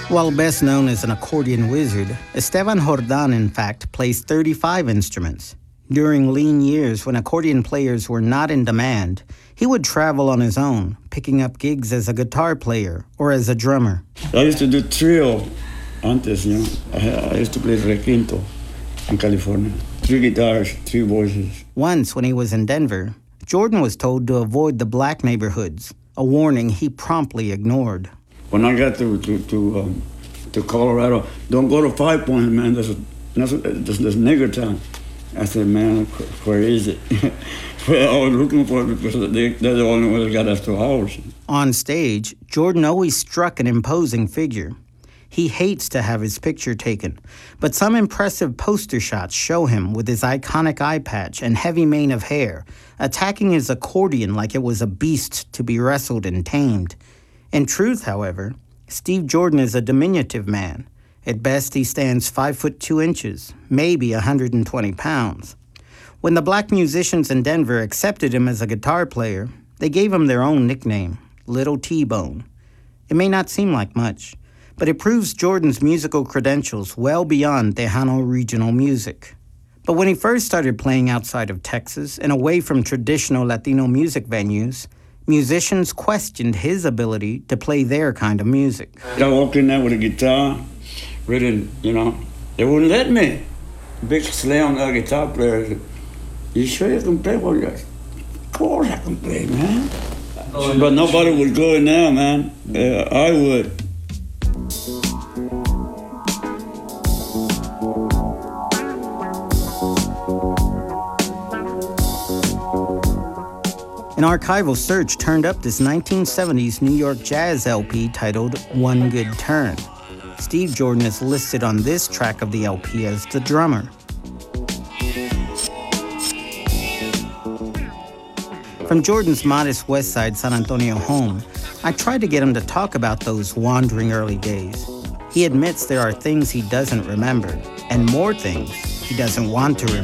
While best known as an accordion wizard, Esteban Jordan, in fact, plays 35 instruments. During lean years when accordion players were not in demand, he would travel on his own, picking up gigs as a guitar player or as a drummer. I used to do trio antes, you know. I used to play requinto in California. 3 guitars, 3 voices. Once, when he was in Denver, Jordan was told to avoid the black neighborhoods, a warning he promptly ignored. When I got to Colorado, don't go to Five Points, man. That's nigger town. I said, man, where is it? Well, I was looking for it because they're the only one that got us 2 hours. On stage, Jordan always struck an imposing figure. He hates to have his picture taken, but some impressive poster shots show him with his iconic eye patch and heavy mane of hair, attacking his accordion like it was a beast to be wrestled and tamed. In truth, however, Steve Jordan is a diminutive man. At best, he stands 5 foot 2 inches, maybe 120 pounds. When the black musicians in Denver accepted him as a guitar player, they gave him their own nickname, Little T-Bone. It may not seem like much, but it proves Jordan's musical credentials well beyond Tejano regional music. But when he first started playing outside of Texas and away from traditional Latino music venues, musicians questioned his ability to play their kind of music. I walked in there with a guitar, really, you know, they wouldn't let me. Big slam on the guitar player said, "You sure you can play?" Well, of course I can play, man. But nobody would go in there, man. I would. An archival search turned up this 1970s New York jazz LP titled One Good Turn. Steve Jordan is listed on this track of the LP as the drummer. From Jordan's modest West Side San Antonio home, I tried to get him to talk about those wandering early days. He admits there are things he doesn't remember, and more things he doesn't want to remember.